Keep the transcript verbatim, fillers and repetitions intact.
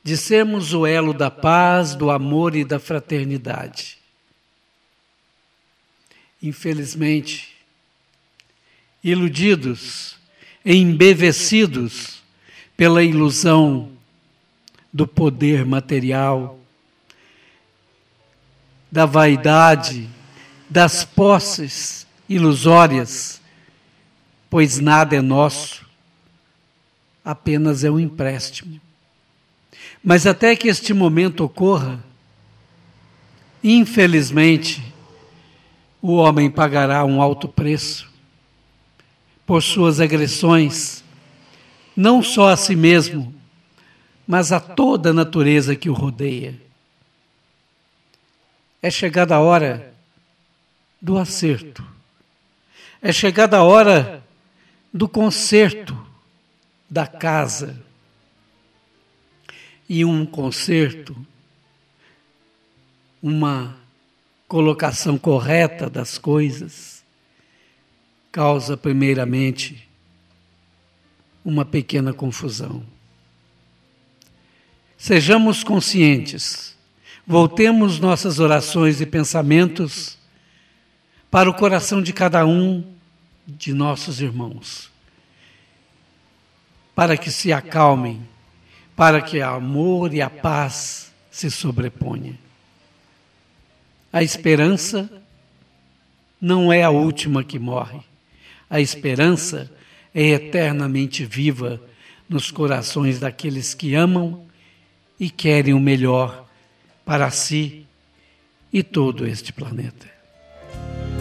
de sermos o elo da paz, do amor e da fraternidade. Infelizmente, iludidos, embevecidos pela ilusão do poder material, da vaidade, das posses ilusórias, pois nada é nosso, apenas é um empréstimo. Mas até que este momento ocorra, infelizmente, o homem pagará um alto preço por suas agressões, não só a si mesmo, mas a toda a natureza que o rodeia. É chegada a hora do acerto. É chegada a hora do conserto da casa. E um conserto, uma colocação correta das coisas, causa primeiramente uma pequena confusão. Sejamos conscientes, voltemos nossas orações e pensamentos para o coração de cada um de nossos irmãos, para que se acalmem, para que o amor e a paz se sobreponham. A esperança não é a última que morre. A esperança é eternamente viva nos corações daqueles que amam e querem o melhor para si e todo este planeta.